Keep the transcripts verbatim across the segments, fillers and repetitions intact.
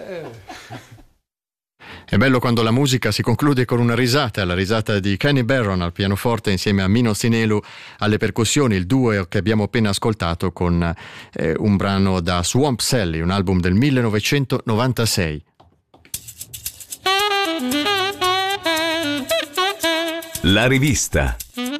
È bello quando la musica si conclude con una risata, la risata di Kenny Barron al pianoforte insieme a Mino Sinelu alle percussioni, il duo che abbiamo appena ascoltato con eh, un brano da Swamp Sally, un album del millenovecentonovantasei. La rivista.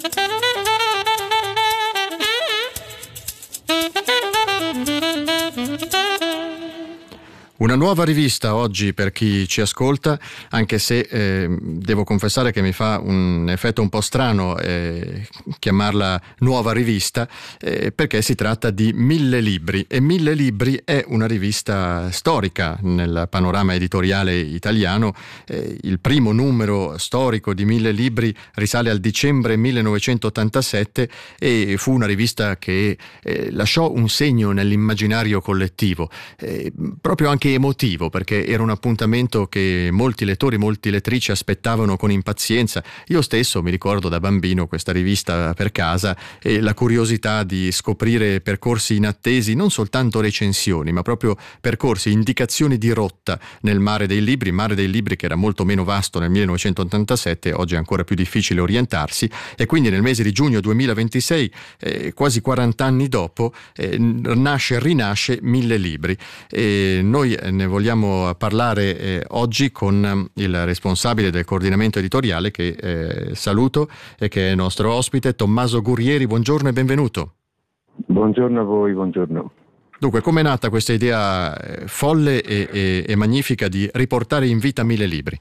Una nuova rivista oggi per chi ci ascolta, anche se eh, devo confessare che mi fa un effetto un po' strano eh, chiamarla nuova rivista, eh, perché si tratta di Mille Libri, e Mille Libri è una rivista storica nel panorama editoriale italiano. Eh, il primo numero storico di Mille Libri risale al dicembre millenovecentottantasette e fu una rivista che eh, lasciò un segno nell'immaginario collettivo, eh, proprio anche emotivo, perché era un appuntamento che molti lettori, molti lettrici aspettavano con impazienza. Io stesso mi ricordo da bambino questa rivista per casa e la curiosità di scoprire percorsi inattesi, non soltanto recensioni, ma proprio percorsi, indicazioni di rotta nel mare dei libri, mare dei libri che era molto meno vasto nel millenovecentottantasette, oggi è ancora più difficile orientarsi, e quindi nel mese di giugno duemilaventisei, eh, quasi quaranta anni dopo, eh, nasce e rinasce Mille Libri. E noi ne vogliamo parlare eh, oggi con il responsabile del coordinamento editoriale, che eh, saluto e che è nostro ospite, Tommaso Gurrieri. Buongiorno e benvenuto. Buongiorno a voi, buongiorno. Dunque, com'è nata questa idea eh, folle e, e, e magnifica di riportare in vita Mille Libri?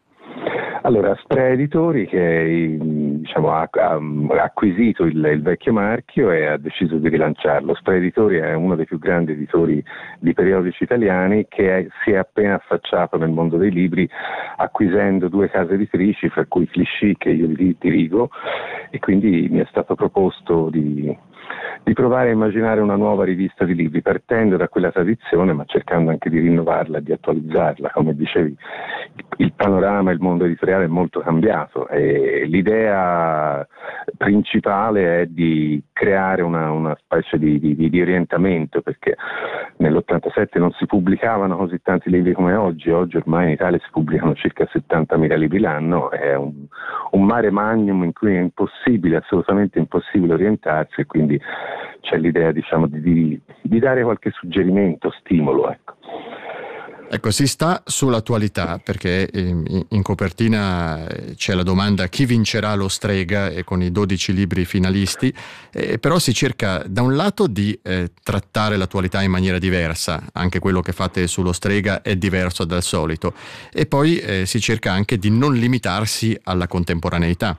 Allora, Sprea Editori, che diciamo, ha, ha acquisito il, il vecchio marchio e ha deciso di rilanciarlo. Sprea Editori è uno dei più grandi editori di periodici italiani, che è, si è appena affacciato nel mondo dei libri, acquisendo due case editrici, fra cui Clichy, che io dirigo, e quindi mi è stato proposto di... di provare a immaginare una nuova rivista di libri, partendo da quella tradizione, ma cercando anche di rinnovarla, di attualizzarla. Come dicevi, il panorama, il mondo editoriale è molto cambiato e l'idea principale è di creare una, una specie di, di, di orientamento, perché nell'ottantasette non si pubblicavano così tanti libri come oggi. Oggi ormai in Italia si pubblicano circa settantamila libri l'anno, è un, un mare magnum in cui è impossibile, assolutamente impossibile orientarsi, e quindi c'è l'idea, diciamo, di, di, di dare qualche suggerimento, stimolo, ecco. Ecco, si sta sull'attualità, perché in, in copertina c'è la domanda: chi vincerà lo Strega, e con i dodici libri finalisti, eh, però si cerca da un lato di eh, trattare l'attualità in maniera diversa, anche quello che fate sullo Strega è diverso dal solito, e poi eh, si cerca anche di non limitarsi alla contemporaneità.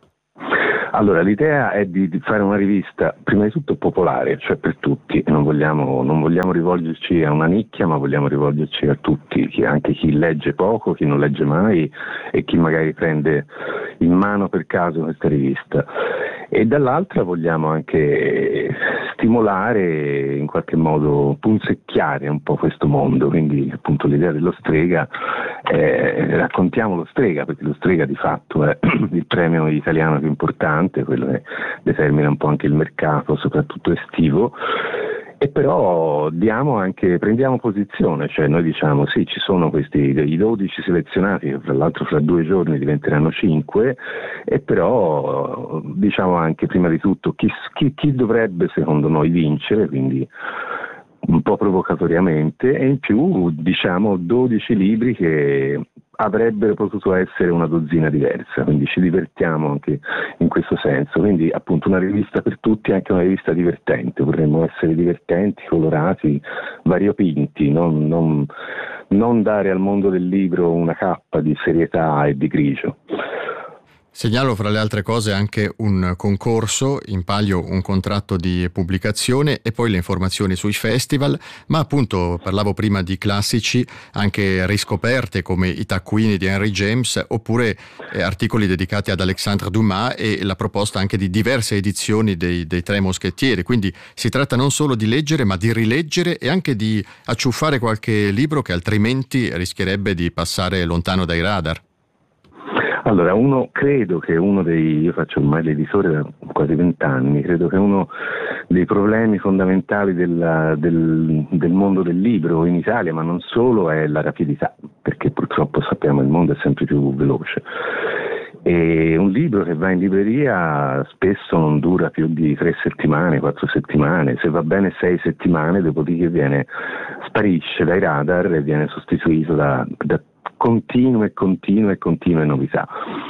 Allora, l'idea è di, di fare una rivista prima di tutto popolare, cioè per tutti, e non vogliamo, non vogliamo rivolgerci a una nicchia, ma vogliamo rivolgerci a tutti, chi, anche chi legge poco, chi non legge mai e chi magari prende in mano per caso questa rivista. E dall'altra vogliamo anche stimolare, in qualche modo punzecchiare un po' questo mondo, quindi appunto l'idea dello Strega, eh, raccontiamo lo Strega, perché lo Strega di fatto è il premio italiano più importante, quello che determina un po' anche il mercato, soprattutto estivo. E però diamo anche, prendiamo posizione, cioè noi diciamo sì, ci sono questi i dodici selezionati, che fra l'altro fra due giorni diventeranno cinque, e però diciamo anche prima di tutto chi, chi, chi dovrebbe secondo noi vincere, quindi un po' provocatoriamente, e in più diciamo dodici libri che avrebbero potuto essere una dozzina diversa, quindi ci divertiamo anche in questo senso, quindi appunto una rivista per tutti, anche una rivista divertente, vorremmo essere divertenti, colorati, variopinti, non, non, non dare al mondo del libro una cappa di serietà e di grigio. Segnalo fra le altre cose anche un concorso, in palio un contratto di pubblicazione e poi le informazioni sui festival, ma appunto parlavo prima di classici, anche riscoperte come I taccuini di Henry James, oppure eh, articoli dedicati ad Alexandre Dumas e la proposta anche di diverse edizioni dei, dei Tre Moschettieri. Quindi si tratta non solo di leggere, ma di rileggere e anche di acciuffare qualche libro che altrimenti rischierebbe di passare lontano dai radar. Allora, uno credo che uno dei, io faccio ormai l'editore da quasi vent'anni, credo che uno dei problemi fondamentali della, del, del mondo del libro in Italia, ma non solo, è la rapidità, perché purtroppo sappiamo il mondo è sempre più veloce. E un libro che va in libreria spesso non dura più di tre settimane, quattro settimane, se va bene sei settimane, dopodiché viene, sparisce dai radar e viene sostituito da, da continue, continue, continue novità.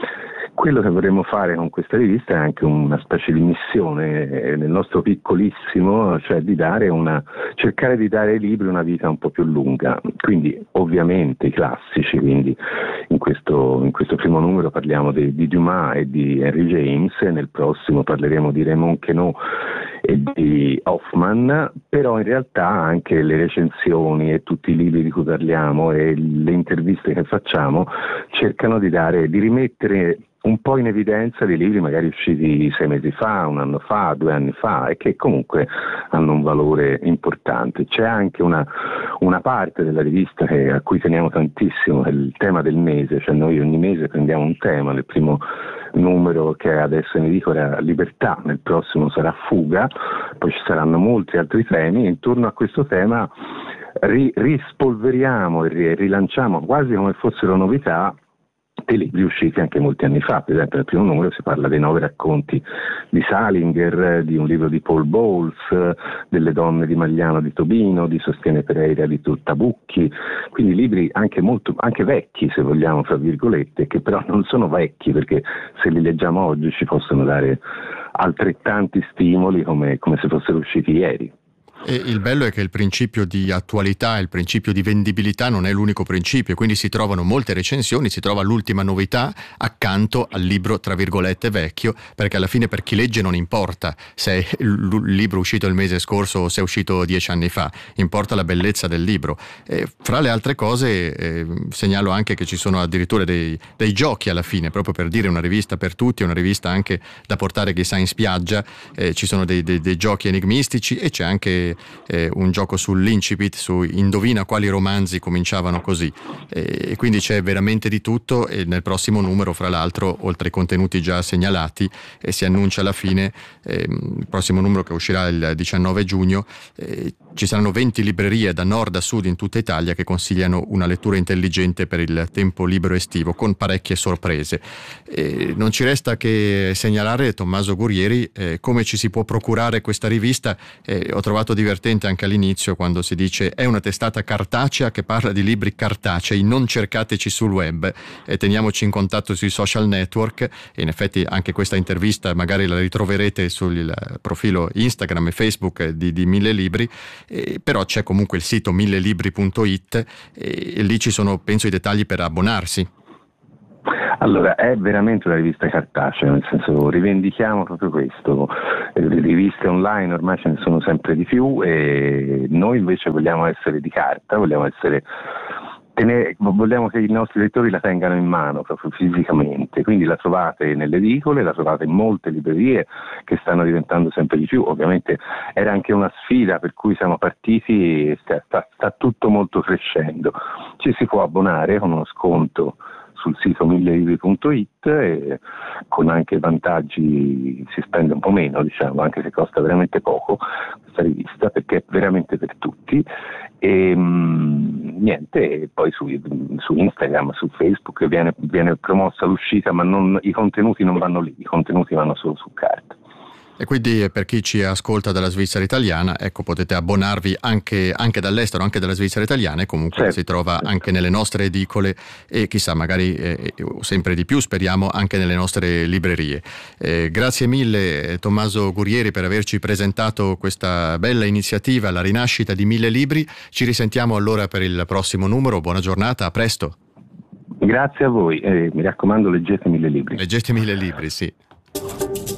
Quello che vorremmo fare con questa rivista è anche una specie di missione nel nostro piccolissimo, cioè di dare una, cercare di dare ai libri una vita un po' più lunga. Quindi ovviamente i classici, quindi in questo, in questo primo numero parliamo di, di Dumas e di Henry James, e nel prossimo parleremo di Raymond Queneau e di Hoffman, però in realtà anche le recensioni e tutti i libri di cui parliamo e le interviste che facciamo cercano di dare, di rimettere un po' in evidenza dei libri magari usciti sei mesi fa, un anno fa, due anni fa, e che comunque hanno un valore importante. C'è anche una, una parte della rivista che, a cui teniamo tantissimo, è il tema del mese, cioè noi ogni mese prendiamo un tema. Nel primo numero, che adesso ne dico, era Libertà, nel prossimo sarà Fuga, poi ci saranno molti altri temi, e intorno a questo tema ri, rispolveriamo e rilanciamo quasi come fossero novità dei libri usciti anche molti anni fa. Per esempio nel primo numero si parla dei nove racconti di Salinger, di un libro di Paul Bowles, delle donne di Magliano di Tobino, di Sostiene Pereira di Turtabucchi, quindi libri anche molto anche vecchi, se vogliamo, fra virgolette, che però non sono vecchi, perché se li leggiamo oggi ci possono dare altrettanti stimoli come, come se fossero usciti ieri. E il bello è che il principio di attualità, il principio di vendibilità non è l'unico principio, quindi si trovano molte recensioni, si trova l'ultima novità accanto al libro tra virgolette vecchio, perché alla fine per chi legge non importa se è il libro uscito il mese scorso o se è uscito dieci anni fa, importa la bellezza del libro. E fra le altre cose eh, segnalo anche che ci sono addirittura dei, dei giochi alla fine, proprio per dire una rivista per tutti, una rivista anche da portare chissà in spiaggia, eh, ci sono dei, dei, dei giochi enigmistici, e c'è anche Eh, un gioco sull'incipit, su indovina quali romanzi cominciavano così, e quindi c'è veramente di tutto. E nel prossimo numero, fra l'altro, oltre ai contenuti già segnalati, eh, si annuncia alla fine eh, il prossimo numero, che uscirà il diciannove giugno, eh, ci saranno venti librerie da nord a sud in tutta Italia che consigliano una lettura intelligente per il tempo libero estivo, con parecchie sorprese. E non ci resta che segnalare, Tommaso Guerrieri, eh, come ci si può procurare questa rivista. Eh, ho trovato divertente anche all'inizio quando si dice è una testata cartacea che parla di libri cartacei, non cercateci sul web, e teniamoci in contatto sui social network. E in effetti anche questa intervista magari la ritroverete sul profilo Instagram e Facebook di, di Mille Libri, eh, però c'è comunque il sito mille libri punto it, e, e lì ci sono, penso, i dettagli per abbonarsi. Allora, è veramente una rivista cartacea, nel senso, rivendichiamo proprio questo. Le riviste online ormai ce ne sono sempre di più, e noi invece vogliamo essere di carta, vogliamo essere tenere, vogliamo che i nostri lettori la tengano in mano proprio fisicamente, quindi la trovate nelle edicole, la trovate in molte librerie che stanno diventando sempre di più. Ovviamente era anche una sfida per cui siamo partiti, e sta, sta, sta tutto molto crescendo. Ci si può abbonare con uno sconto sul sito mille libri punto it, e con anche vantaggi si spende un po' meno, diciamo, anche se costa veramente poco questa rivista, perché è veramente per tutti. E mh, niente, e poi su, su Instagram, su Facebook viene, viene promossa l'uscita, ma non, i contenuti non vanno lì, i contenuti vanno solo su carta. E quindi per chi ci ascolta dalla Svizzera italiana, ecco, potete abbonarvi anche, anche dall'estero, anche dalla Svizzera italiana, e comunque certo, si trova certo. anche nelle nostre edicole, e chissà, magari eh, sempre di più, speriamo, anche nelle nostre librerie. Eh, grazie mille Tommaso Guerrieri per averci presentato questa bella iniziativa, la rinascita di Mille Libri. Ci risentiamo allora per il prossimo numero. Buona giornata, a presto. Grazie a voi, eh, mi raccomando, leggete Mille Libri. Leggete Mille Libri, sì.